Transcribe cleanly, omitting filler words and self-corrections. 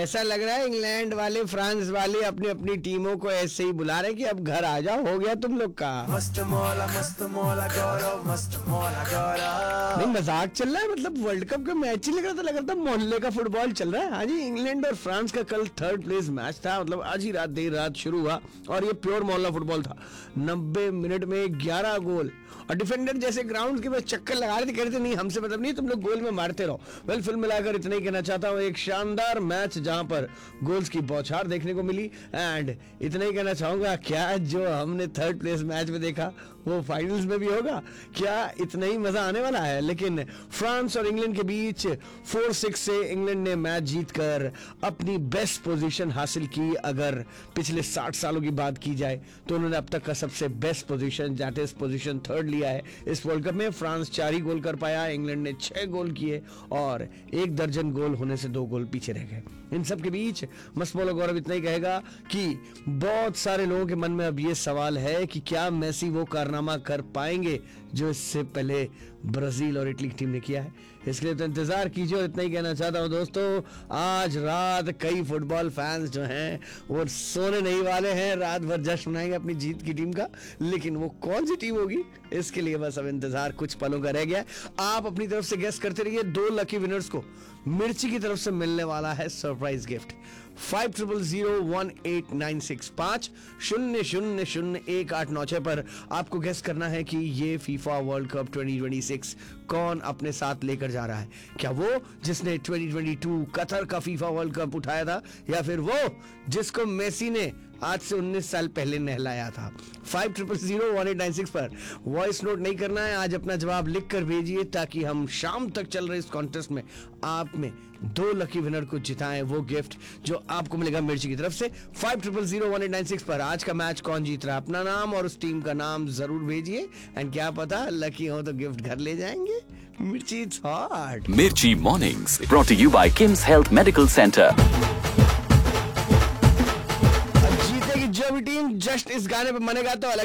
ऐसा लग रहा है इंग्लैंड वाले फ्रांस वाले अपनी अपनी टीमों को ऐसे ही बुला रहे कि अब घर आ जाओ, हो गया तुम लोग का। मस्त मौला गौरव, मस्त मौला गौरव। नहीं मजाक चल रहा है, मतलब वर्ल्ड कप का मैच ही लग रहा था मोहल्ले का फुटबॉल चल रहा है। हाँ जी, इंग्लैंड और फ्रांस का कल थर्ड प्लेस मैच था, मतलब आज ही रात देर रात शुरू हुआ और ये प्योर मोहल्ला फुटबॉल था। 90 मिनट में 11 गोल और डिफेंडर जैसे ग्राउंड के बस चक्कर लगा रहे थे, कह रहे थे नहीं हमसे मतलब नहीं, तुम लोग गोल में मारते रहो। वेल फिल्म मिलाकर इतना ही कहना चाहता हूँ, एक शानदार मैच जहां पर गोल्स की बौछार देखने को मिली। एंड इतना ही कहना चाहूंगा, क्या जो हमने थर्ड प्लेस मैच में देखा वो फाइनल्स में भी होगा? क्या इतना ही मजा आने वाला है? लेकिन फ्रांस और इंग्लैंड के बीच 4-6 से इंग्लैंड ने मैच जीतकर अपनी बेस्ट पोजीशन हासिल की। अगर पिछले 60 सालों की बात की जाए तो उन्होंने अब तक का सबसे best position, that is position third लिया है इस वर्ल्ड कप में। फ्रांस 4 ही गोल कर पाया, इंग्लैंड ने 6 गोल किए और 1 दर्जन गोल होने से 2 गोल पीछे रह गए। इन सब के बीच मस्त मौला गौरव इतना ही कहेगा कि बहुत सारे लोगों के मन में अब ये सवाल है कि क्या मेसी वो कारनामा कर पाएंगे जो इससे पहले ब्राजील और इटली की टीम ने किया है। इसके लिए तो इंतजार कीजिए। इतना ही कहना चाहता हूं दोस्तों, आज रात कई फुटबॉल फैंस जो हैं वो सोने नहीं वाले हैं, रात भर जश्न मनाएंगे अपनी जीत की टीम का। लेकिन वो कौन सी टीम होगी इसके लिए बस अब इंतजार कुछ पलों का रह गया है। आप अपनी तरफ से गेस करते रहिए। 2 लकी विनर्स को मिर्ची की तरफ से मिलने वाला है सरप्राइज गिफ्ट। 50001896 5000189 पर आपको गेस करना है कि ये फीफा वर्ल्ड कप 2026 कौन अपने साथ लेकर जा रहा है। क्या वो जिसने 2022 कतर का फीफा वर्ल्ड कप उठाया था, या फिर वो जिसको मेसी ने आज से 19 साल पहले नहलाया था। 50001896 पर वॉइस नोट नहीं करना है, आज अपना जवाब लिख कर भेजिए ताकि हम शाम तक चल रहे इस कॉन्टेस्ट में आप में 2 लकी विनर को जिताएं वो गिफ्ट जो आपको मिलेगा मिर्ची की तरफ से। 50001896 पर आज का मैच कौन जीत रहा है, अपना नाम और उस टीम का नाम जरूर भेजिए। एंड क्या पता लकी हो तो गिफ्ट घर ले जाएंगे। मिर्ची it's hot. Mirchi Mornings brought to you by Kim's Health Medical Center. जीतेगी जो भी टीम जस्ट इस गाने पे मनेगा तो अलग